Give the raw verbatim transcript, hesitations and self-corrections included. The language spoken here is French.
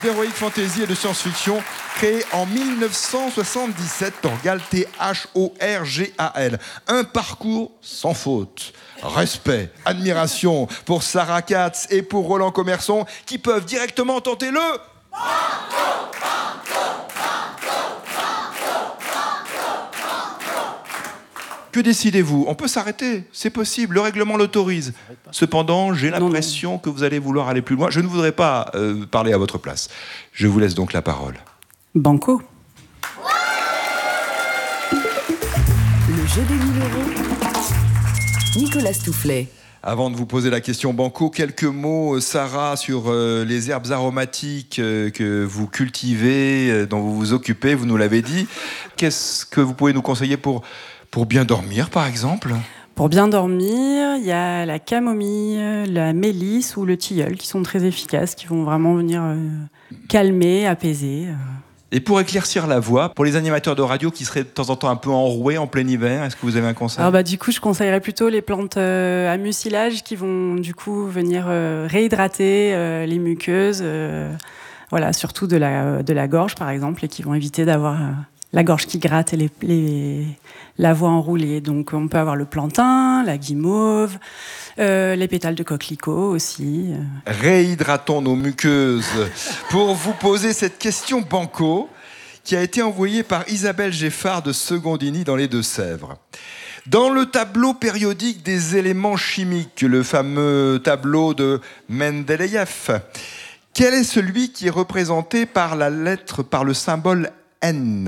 D'Heroic Fantasy et de science-fiction, créé en mille neuf cent soixante-dix-sept, Thorgal, T H O R G A L. Un parcours sans faute. Respect, admiration pour Sarah Katz et pour Roland Commerson, qui peuvent directement tenter le... Que décidez-vous? On peut s'arrêter, c'est possible, le règlement l'autorise. Cependant, j'ai l'impression que vous allez vouloir aller plus loin. Je ne voudrais pas euh, parler à votre place. Je vous laisse donc la parole. Banco. Le jeu des mille euros. Nicolas Stoufflet. Avant de vous poser la question banco, quelques mots, Sarah, sur euh, les herbes aromatiques euh, que vous cultivez, euh, dont vous vous occupez, vous nous l'avez dit. Qu'est-ce que vous pouvez nous conseiller pour... Pour bien dormir, par exemple? Pour bien dormir, il y a la camomille, la mélisse ou le tilleul qui sont très efficaces, qui vont vraiment venir euh, calmer, apaiser. Euh. Et pour éclaircir la voix, pour les animateurs de radio qui seraient de temps en temps un peu enroués en plein hiver, est-ce que vous avez un conseil? Alors bah, du coup, je conseillerais plutôt les plantes euh, à mucilage qui vont du coup venir euh, réhydrater euh, les muqueuses, euh, voilà, surtout de la, de la gorge par exemple, et qui vont éviter d'avoir... Euh, la gorge qui gratte et les, les, la voix enroulée. Donc on peut avoir le plantain, la guimauve, euh, les pétales de coquelicot aussi. Réhydratons nos muqueuses. Pour vous poser cette question banco, qui a été envoyée par Isabelle Geffard de Secondini dans les Deux-Sèvres. Dans le tableau périodique des éléments chimiques, le fameux tableau de Mendeleïev, quel est celui qui est représenté par la lettre, par le symbole N ?